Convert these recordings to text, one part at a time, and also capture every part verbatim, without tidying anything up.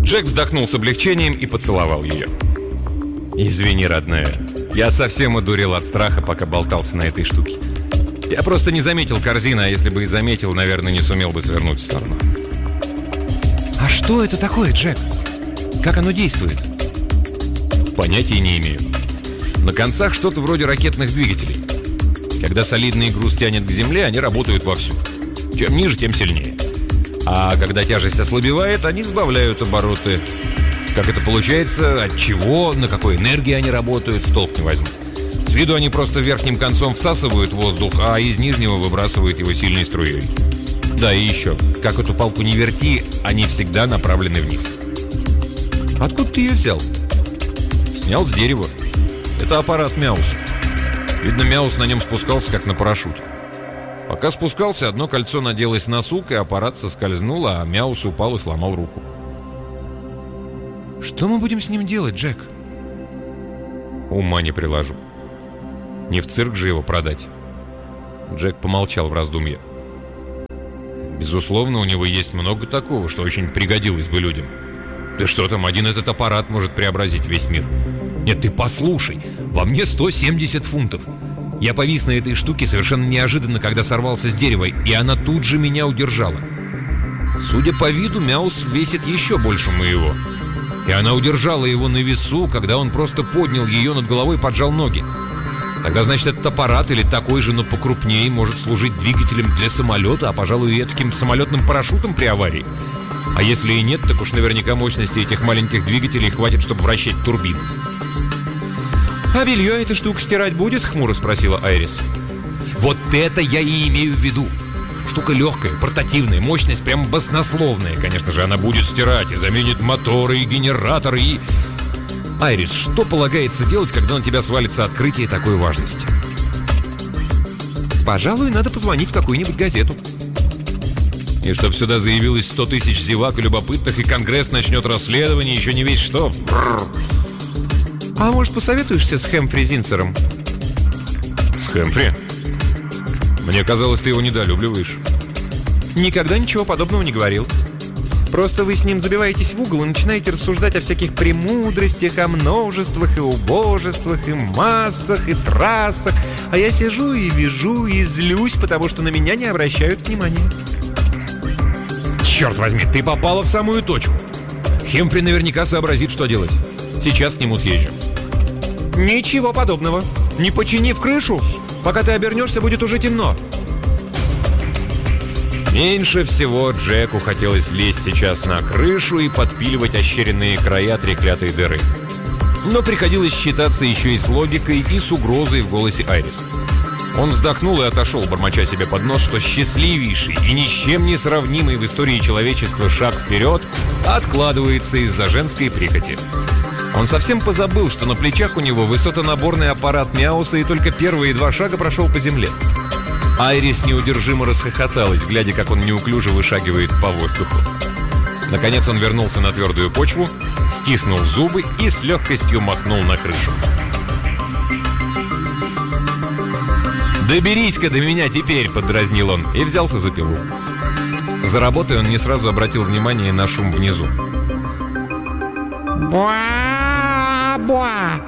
Джек вздохнул с облегчением и поцеловал ее. «Извини, родная, я совсем одурел от страха, пока болтался на этой штуке. Я просто не заметил корзины, а если бы и заметил, наверное, не сумел бы свернуть в сторону». «А что это такое, Джек? Как оно действует?» «Понятия не имею. На концах что-то вроде ракетных двигателей. Когда солидный груз тянет к земле, они работают вовсю. Чем ниже, тем сильнее. А когда тяжесть ослабевает, они сбавляют обороты. Как это получается, от чего, на какой энергии они работают, в толк не возьму. С виду они просто верхним концом всасывают воздух, а из нижнего выбрасывают его сильной струей. Да, и еще, как эту палку не верти, они всегда направлены вниз». «Откуда ты ее взял?» «Снял с дерева. Это аппарат Мяуса. Видно, Мяус на нем спускался, как на парашюте. Пока спускался, одно кольцо наделось на сук, и аппарат соскользнул, а Мяус упал и сломал руку». «Что мы будем с ним делать, Джек?» «Ума не приложу. Не в цирк же его продать». Джек помолчал в раздумье. «Безусловно, у него есть много такого, что очень пригодилось бы людям. Да что там, один этот аппарат может преобразить весь мир. Нет, ты послушай, во мне сто семьдесят фунтов. Я повис на этой штуке совершенно неожиданно, когда сорвался с дерева, и она тут же меня удержала. Судя по виду, Мяус весит еще больше моего. И она удержала его на весу, когда он просто поднял ее над головой и поджал ноги. Тогда, значит, этот аппарат или такой же, но покрупнее, может служить двигателем для самолета, а, пожалуй, и таким самолетным парашютом при аварии. А если и нет, так уж наверняка мощности этих маленьких двигателей хватит, чтобы вращать турбину». «А белье эта штука стирать будет?» — хмуро спросила Айрис. «Вот это я и имею в виду. Штука легкая, портативная, мощность прям баснословная. Конечно же, она будет стирать и заменит моторы и генераторы и...» «Айрис, что полагается делать, когда на тебя свалится открытие такой важности?» «Пожалуй, надо позвонить в какую-нибудь газету». «И чтоб сюда заявилось сто тысяч зевак и любопытных, и Конгресс начнет расследование, еще не весь что?» «А может, посоветуешься с Хэмфри Зинцером?» «С Хэмфри? Мне казалось, ты его недолюбливаешь». «Никогда ничего подобного не говорил. Просто вы с ним забиваетесь в угол и начинаете рассуждать о всяких премудростях, о множествах и убожествах, и массах, и трассах. А я сижу и вижу, и злюсь, потому что на меня не обращают внимания». «Черт возьми, ты попала в самую точку. Хэмфри наверняка сообразит, что делать. Сейчас к нему съезжу». «Ничего подобного. Не починив крышу, пока ты обернешься, будет уже темно». Меньше всего Джеку хотелось лезть сейчас на крышу и подпиливать ощеренные края треклятой дыры. Но приходилось считаться еще и с логикой, и с угрозой в голосе Айрис. Он вздохнул и отошел, бормоча себе под нос, что счастливейший и ни с чем не сравнимый в истории человечества шаг вперед откладывается из-за женской прихоти. Он совсем позабыл, что на плечах у него высотонаборный аппарат Мяуса, и только первые два шага прошел по земле. Айрис неудержимо расхохоталась, глядя, как он неуклюже вышагивает по воздуху. Наконец он вернулся на твердую почву, стиснул зубы и с легкостью махнул на крышу. «Доберись-ка до меня теперь!» — поддразнил он и взялся за пилу. За работой он не сразу обратил внимание на шум внизу. «Буа-буа!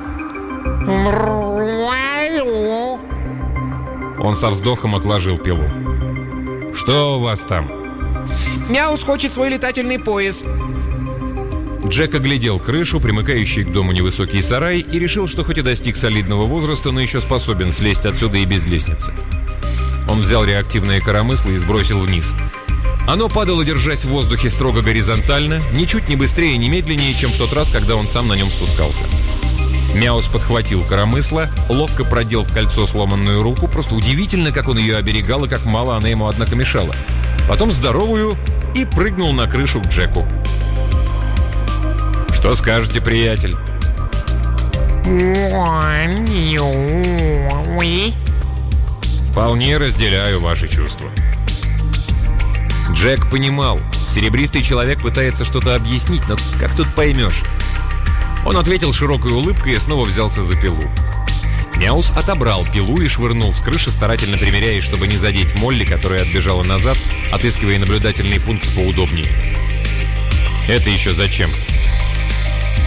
Он со вздохом отложил пилу. «Что у вас там?» «Мяус хочет свой летательный пояс». Джек оглядел крышу, примыкающий к дому невысокий сарай, и решил, что хоть и достиг солидного возраста, но еще способен слезть отсюда и без лестницы. Он взял реактивное коромысло и сбросил вниз. Оно падало, держась в воздухе строго горизонтально, ничуть не быстрее и не медленнее, чем в тот раз, когда он сам на нем спускался. Мяус подхватил коромысло, ловко продел в кольцо сломанную руку. Просто удивительно, как он ее оберегал и как мало она ему, однако, мешала. Потом здоровую и прыгнул на крышу к Джеку. «Что скажете, приятель?» «Вполне разделяю ваши чувства». Джек понимал, серебристый человек пытается что-то объяснить, но как тут поймешь? Он ответил широкой улыбкой и снова взялся за пилу. Мяус отобрал пилу и швырнул с крыши, старательно примеряясь, чтобы не задеть Молли, которая отбежала назад, отыскивая наблюдательный пункт поудобнее. «Это еще зачем?»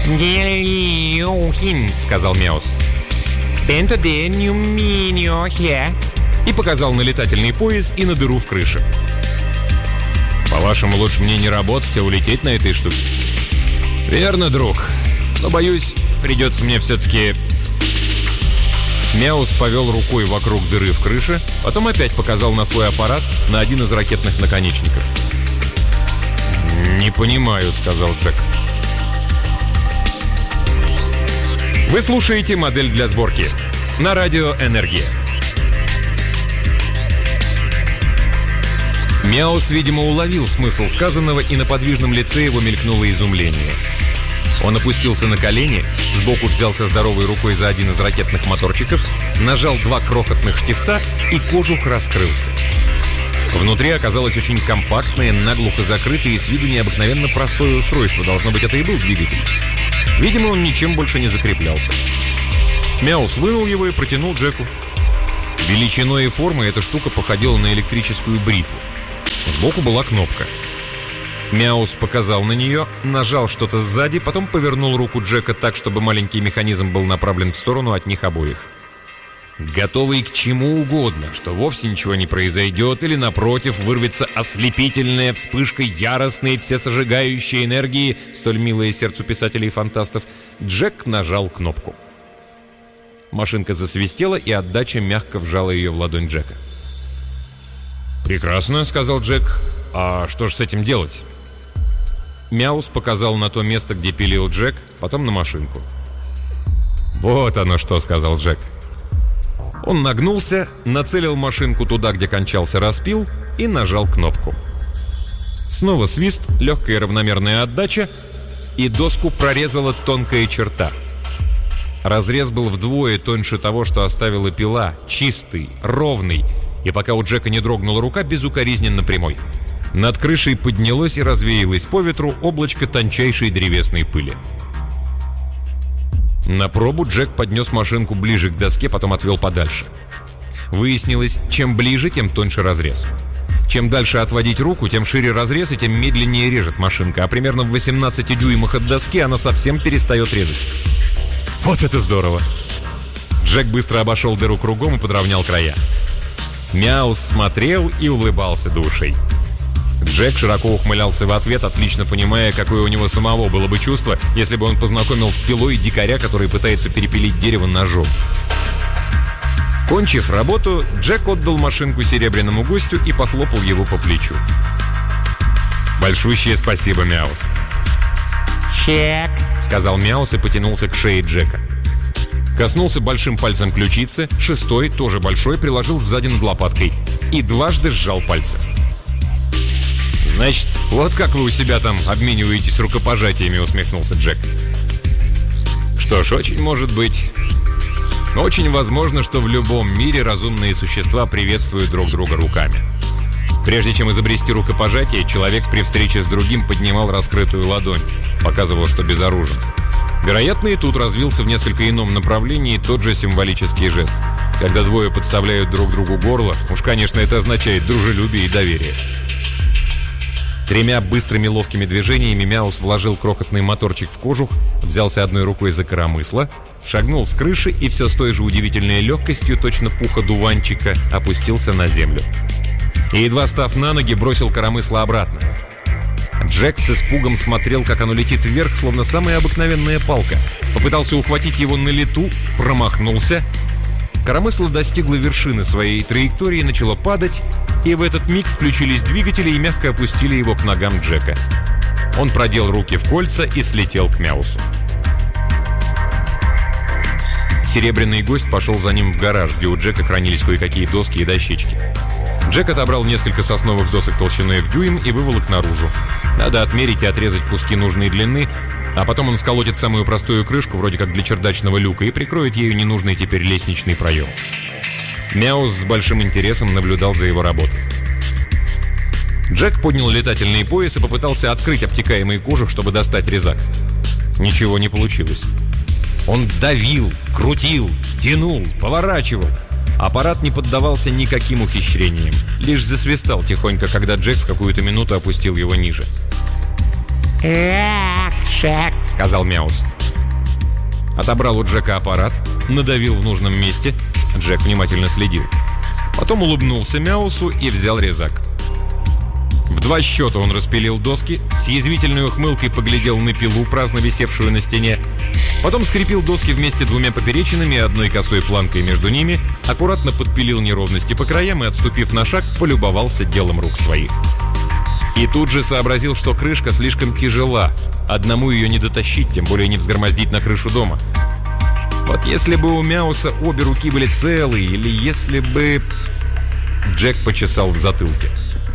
«Делюхин», — сказал Мяус. «Бенто де нюминьо хе». И показал на летательный пояс и на дыру в крыше. «По-вашему, лучше мне не работать, а улететь на этой штуке?» «Верно, друг. Но, боюсь, придется мне все-таки...» Мяус повел рукой вокруг дыры в крыше, потом опять показал на свой аппарат, на один из ракетных наконечников. «Не понимаю», — сказал Джек. Вы слушаете «Модель для сборки» на радио «Энергия». Мяус, видимо, уловил смысл сказанного, и на подвижном лице его мелькнуло изумление. Он опустился на колени, сбоку взялся здоровой рукой за один из ракетных моторчиков, нажал два крохотных штифта, и кожух раскрылся. Внутри оказалось очень компактное, наглухо закрытое и с виду необыкновенно простое устройство. Должно быть, это и был двигатель. Видимо, он ничем больше не закреплялся. Мяус вынул его и протянул Джеку. Величиной и формой эта штука походила на электрическую бритву. Сбоку была кнопка. Мяус показал на нее, нажал что-то сзади, потом повернул руку Джека так, чтобы маленький механизм был направлен в сторону от них обоих. Готовый к чему угодно, что вовсе ничего не произойдет, или, напротив, вырвется ослепительная вспышка яростной всесожигающей энергии, столь милая сердцу писателей и фантастов, Джек нажал кнопку. Машинка засвистела, и отдача мягко вжала ее в ладонь Джека. «Прекрасно», — сказал Джек. «А что же с этим делать?» Мяус показал на то место, где пилил Джек, потом на машинку. «Вот оно что», — сказал Джек. Он нагнулся, нацелил машинку туда, где кончался распил, и нажал кнопку. Снова свист, легкая равномерная отдача, и доску прорезала тонкая черта. Разрез был вдвое тоньше того, что оставила пила, чистый, ровный, и пока у Джека не дрогнула рука, безукоризненно прямой. Над крышей поднялось и развеялось по ветру облачко тончайшей древесной пыли. На пробу Джек поднес машинку ближе к доске, потом отвел подальше. Выяснилось, чем ближе, тем тоньше разрез. Чем дальше отводить руку, тем шире разрез, и тем медленнее режет машинка, а примерно в восемнадцати дюймах от доски она совсем перестает резать. Вот это здорово! Джек быстро обошел дыру кругом и подровнял края. Мяус смотрел и улыбался душой. Джек широко ухмылялся в ответ, отлично понимая, какое у него самого было бы чувство, если бы он познакомил с пилой дикаря, который пытается перепилить дерево ножом. Кончив работу, Джек отдал машинку серебряному гостю и похлопал его по плечу. «Большущее спасибо, Мяус». «Чек», — сказал Мяус и потянулся к шее Джека. Коснулся большим пальцем ключицы, шестой, тоже большой, приложил сзади над лопаткой и дважды сжал пальцы. «Значит, вот как вы у себя там обмениваетесь рукопожатиями», — усмехнулся Джек. «Что ж, очень может быть. Очень возможно, что в любом мире разумные существа приветствуют друг друга руками. Прежде чем изобрести рукопожатие, человек при встрече с другим поднимал раскрытую ладонь, показывал, что безоружен. Вероятно, и тут развился в несколько ином направлении тот же символический жест. Когда двое подставляют друг другу горло, уж, конечно, это означает дружелюбие и доверие». Тремя быстрыми ловкими движениями Мяус вложил крохотный моторчик в кожух, взялся одной рукой за коромысло, шагнул с крыши и все с той же удивительной легкостью, точно пуха дуванчика, опустился на землю. И, едва став на ноги, бросил коромысло обратно. Джек с испугом смотрел, как оно летит вверх, словно самая обыкновенная палка. Попытался ухватить его на лету, промахнулся. Коромысло достигло вершины своей траектории, начало падать, и в этот миг включились двигатели и мягко опустили его к ногам Джека. Он продел руки в кольца и слетел к Мяусу. Серебряный гость пошел за ним в гараж, где у Джека хранились кое-какие доски и дощечки. Джек отобрал несколько сосновых досок толщиной в дюйм и выволок наружу. Надо отмерить и отрезать куски нужной длины, а потом он сколотит самую простую крышку, вроде как для чердачного люка, и прикроет ею ненужный теперь лестничный проем. Мяус с большим интересом наблюдал за его работой. Джек поднял летательный пояс и попытался открыть обтекаемый кожух, чтобы достать резак. Ничего не получилось. Он давил, крутил, тянул, поворачивал. Аппарат не поддавался никаким ухищрениям, лишь засвистал тихонько, когда Джек в какую-то минуту опустил его ниже. «Экшн!» Шек, — сказал Мяус. Отобрал у Джека аппарат, надавил в нужном месте. Джек внимательно следил. Потом улыбнулся Мяусу и взял резак. В два счета он распилил доски, с язвительной ухмылкой поглядел на пилу, праздно висевшую на стене. Потом скрепил доски вместе двумя поперечинами и одной косой планкой между ними, аккуратно подпилил неровности по краям и, отступив на шаг, полюбовался делом рук своих. И тут же сообразил, что крышка слишком тяжела. Одному ее не дотащить, тем более не взгромоздить на крышу дома. Вот если бы у Мяуса обе руки были целые, или если бы... Джек почесал в затылке.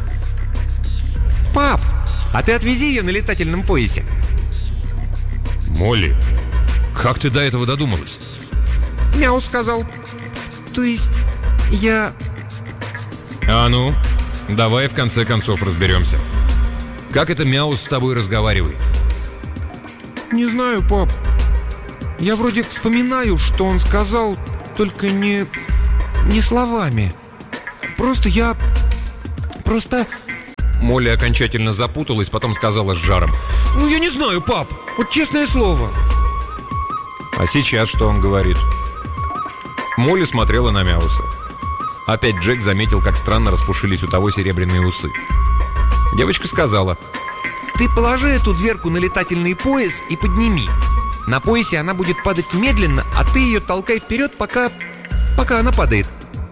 «Пап, а ты отвези ее на летательном поясе». «Молли, как ты до этого додумалась?» Мяус сказал. «То есть я...» «А ну, давай в конце концов разберемся. Как это Мяус с тобой разговаривает?» «Не знаю, пап. Я вроде вспоминаю, что он сказал, только не... не словами. Просто я... просто...» Молли окончательно запуталась, потом сказала с жаром. «Ну, я не знаю, пап. Вот честное слово». А сейчас что он говорит? Молли смотрела на Мяуса. Опять Джек заметил, как странно распушились у того серебряные усы. Девочка сказала: «Ты положи эту дверку на летательный пояс и подними. На поясе она будет падать медленно, а ты ее толкай вперед, пока... пока она падает».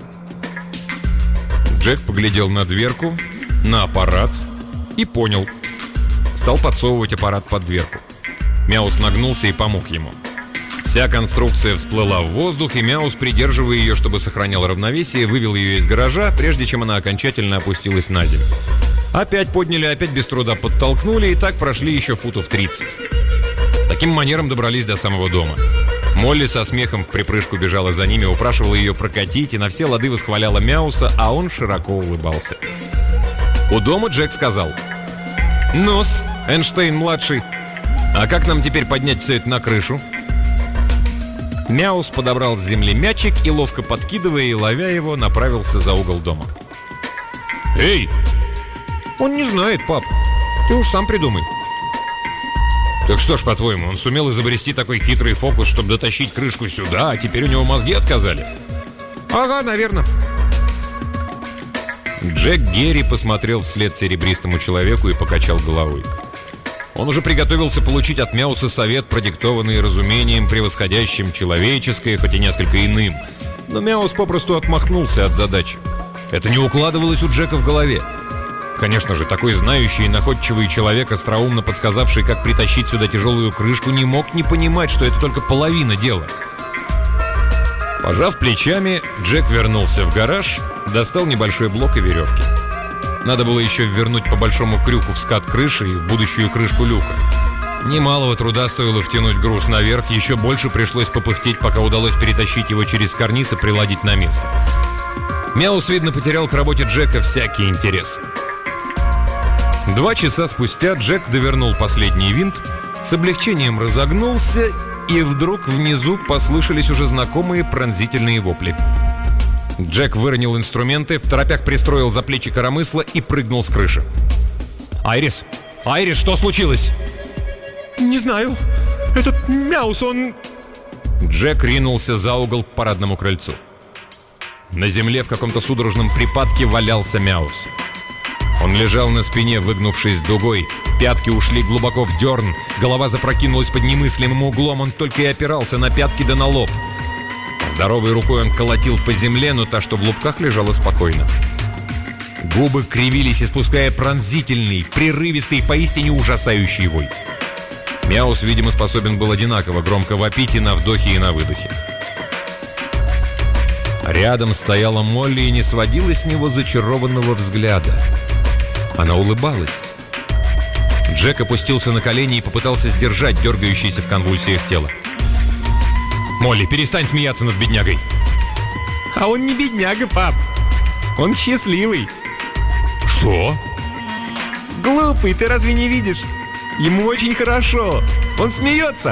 Джек поглядел на дверку, на аппарат и понял. Стал подсовывать аппарат под дверку. Мяус нагнулся и помог ему. Вся конструкция всплыла в воздух, и Мяус, придерживая ее, чтобы сохранял равновесие, вывел ее из гаража, прежде чем она окончательно опустилась на землю. Опять подняли, опять без труда подтолкнули, и так прошли еще футов тридцать. Таким манером добрались до самого дома. Молли со смехом в припрыжку бежала за ними, упрашивала ее прокатить и на все лады восхваляла Мяуса, а он широко улыбался. У дома Джек сказал: «Ну-с, Эйнштейн-младший, а как нам теперь поднять все это на крышу?» Мяус подобрал с земли мячик и, ловко подкидывая и ловя его, направился за угол дома. «Эй!» «Он не знает, пап. Ты уж сам придумай». «Так что ж, по-твоему, он сумел изобрести такой хитрый фокус, чтобы дотащить крышку сюда, а теперь у него мозги отказали?» «Ага, наверное». Джек Герри посмотрел вслед серебристому человеку и покачал головой. Он уже приготовился получить от Мяуса совет, продиктованный разумением, превосходящим человеческое, хоть и несколько иным. Но Мяус попросту отмахнулся от задачи. Это не укладывалось у Джека в голове. Конечно же, такой знающий и находчивый человек, остроумно подсказавший, как притащить сюда тяжелую крышку, не мог не понимать, что это только половина дела. Пожав плечами, Джек вернулся в гараж, достал небольшой блок и веревки. Надо было еще ввернуть по большому крюку в скат крыши и в будущую крышку люка. Немалого труда стоило втянуть груз наверх, еще больше пришлось попыхтеть, пока удалось перетащить его через карниз и приладить на место. Мяус, видно, потерял к работе Джека всякий интерес. Два часа спустя Джек довернул последний винт, с облегчением разогнулся, и вдруг внизу послышались уже знакомые пронзительные вопли. Джек выронил инструменты, второпях пристроил за плечи коромысла и прыгнул с крыши. «Айрис! Айрис, что случилось?» «Не знаю. Этот Мяус, он...» Джек ринулся за угол к парадному крыльцу. На земле в каком-то судорожном припадке валялся Мяус. Он лежал на спине, выгнувшись дугой. Пятки ушли глубоко в дерн, голова запрокинулась под немыслимым углом, он только и опирался на пятки да на лоб. Здоровой рукой он колотил по земле, но та, что в лупках, лежала спокойно. Губы кривились, испуская пронзительный, прерывистый, поистине ужасающий вой. Мяус, видимо, способен был одинаково громко вопить и на вдохе, и на выдохе. Рядом стояла Молли и не сводила с него зачарованного взгляда. Она улыбалась. Джек опустился на колени и попытался сдержать дергающееся в конвульсиях тело. «Молли, перестань смеяться над беднягой!» «А он не бедняга, пап. Он счастливый». «Что?» «Глупый, ты разве не видишь? Ему очень хорошо. Он смеется».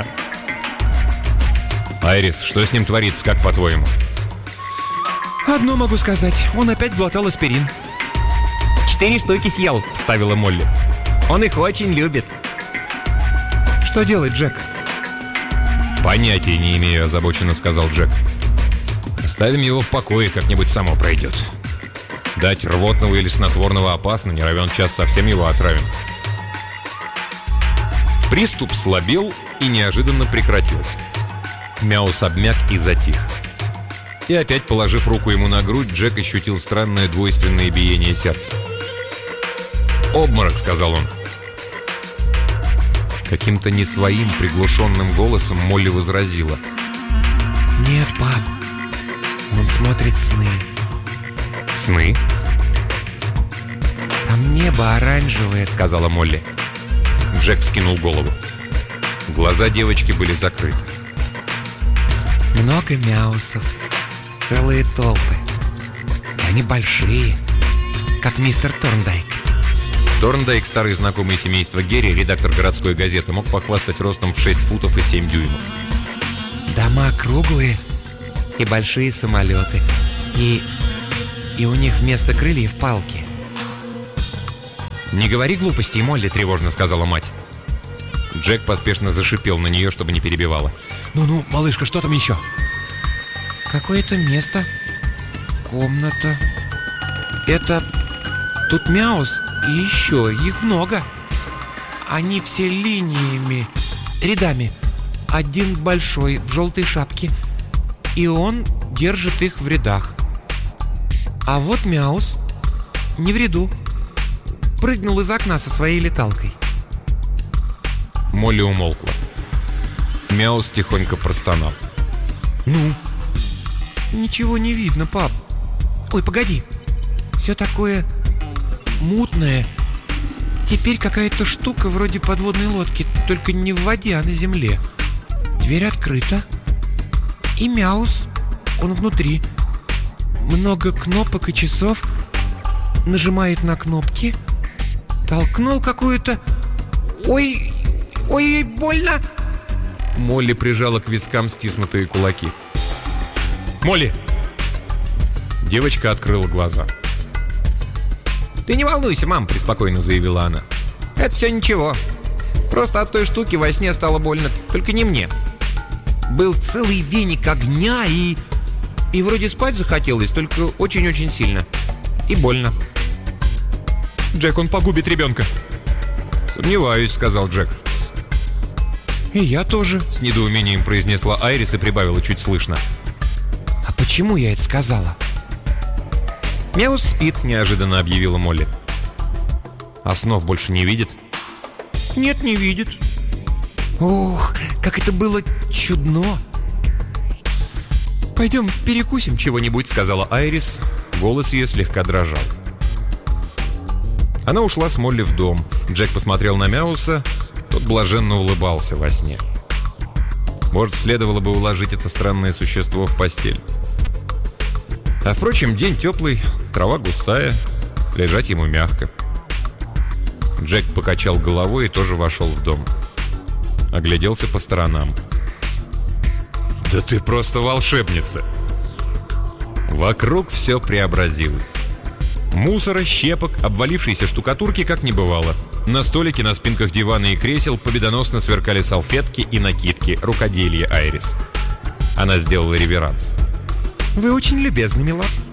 «Айрис, что с ним творится, как по-твоему?» «Одно могу сказать. Он опять глотал аспирин». Четыре штуки съел, — вставила Молли. Он их очень любит. Что делать, Джек? «Понятия не имею», — озабоченно сказал Джек. «Оставим его в покое, как-нибудь само пройдет. Дать рвотного или снотворного опасно, не равен час совсем его отравим». Приступ слабел и неожиданно прекратился. Мяус обмяк и затих. И опять, положив руку ему на грудь, Джек ощутил странное двойственное биение сердца. «Обморок», — сказал он. Каким-то не своим приглушенным голосом Молли возразила. Нет, пап, он смотрит сны. «Сны?» Там небо оранжевое, — сказала Молли. Джек вскинул голову. Глаза девочки были закрыты. Много мяусов, целые толпы. И они большие, как мистер Торндайк. Торндайк, старый знакомый семейства Герри, редактор городской газеты, мог похвастать ростом в шесть футов и семь дюймов. Дома круглые и большие самолеты. И, и у них вместо крыльев палки. «Не говори глупостей, Молли», — тревожно сказала мать. Джек поспешно зашипел на нее, чтобы не перебивала. «Ну-ну, малышка, что там еще?» Какое-то место, комната. Это... Тут мяус и еще, их много. Они все линиями, рядами. Один большой в желтой шапке, и он держит их в рядах. А вот мяус не в ряду. Прыгнул из окна со своей леталкой. Молли умолкла. Мяус тихонько простонал. «Ну?» «Ничего не видно, пап. Ой, погоди. Все такое мутное. Теперь какая-то штука вроде подводной лодки, только не в воде, а на земле. Дверь открыта. И мяус. Он внутри. Много кнопок и часов. Нажимает на кнопки. Толкнул какую-то... Ой, ой, больно!» Молли прижала к вискам стиснутые кулаки. «Молли!» Девочка открыла глаза. «Ты не волнуйся, мам», — преспокойно заявила она. «Это все ничего. Просто от той штуки во сне стало больно, только не мне. Был целый веник огня, и... И вроде спать захотелось, только очень-очень сильно. И больно». «Джек, он погубит ребенка». «Сомневаюсь», — сказал Джек. «И я тоже», — с недоумением произнесла Айрис и прибавила чуть слышно. «А почему я это сказала?» «Мяус спит», — неожиданно объявила Молли. «А снов больше не видит?» «Нет, не видит». «Ух, как это было чудно!» «Пойдем перекусим чего-нибудь», — сказала Айрис. Голос ее слегка дрожал. Она ушла с Молли в дом. Джек посмотрел на Мяуса. Тот блаженно улыбался во сне. Может, следовало бы уложить это странное существо в постель. А впрочем, день теплый, трава густая, лежать ему мягко. Джек покачал головой и тоже вошел в дом. Огляделся по сторонам. «Да ты просто волшебница!» Вокруг все преобразилось. Мусора, щепок, обвалившейся штукатурки как не бывало. На столике, на спинках дивана и кресел победоносно сверкали салфетки и накидки, рукоделие Айрис. Она сделала реверанс. «Вы очень любезны, милорд».